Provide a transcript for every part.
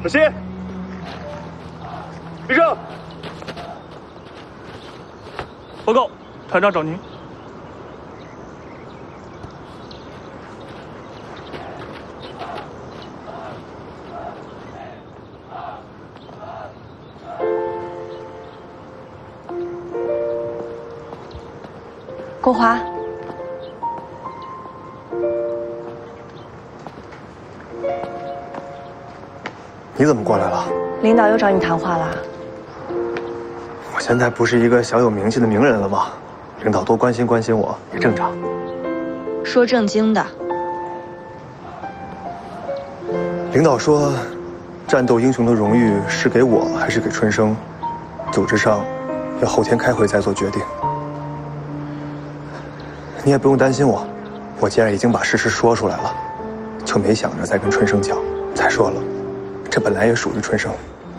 小心！立正！ 报告，团长找您。 国华， 你怎么过来了？ 领导又找你谈话了。 我现在不是一个小有名气的名人了吗？领导多关心关心我也正常。 说正经的。 领导说，战斗英雄的荣誉是给我还是给春生，组织上要后天开会再做决定。你也不用担心我，我既然已经把事实说出来了，就没想着再跟春生讲。再说了，这本来也属于春生。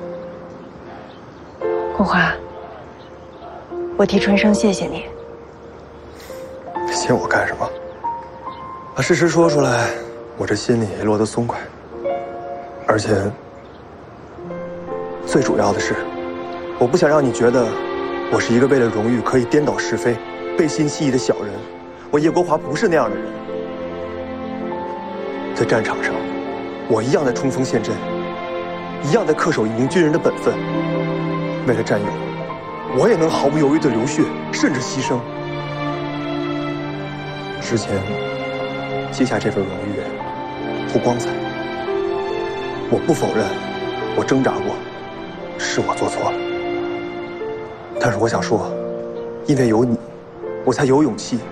国华，我替春生谢谢你。 谢我干什么？把事实说出来，我这心里也落得松快。而且，最主要的是，我不想让你觉得我是一个为了荣誉可以颠倒是非、背信弃义的小人。我叶国华不是那样的人。在战场上，我一样在冲锋陷阵，一样在恪守一名军人的本分。为了战友，我也能毫不犹豫地流血，甚至牺牲。之前接下这份荣誉不光彩，我不否认我挣扎过，是我做错了。但是我想说，因为有你，我才有勇气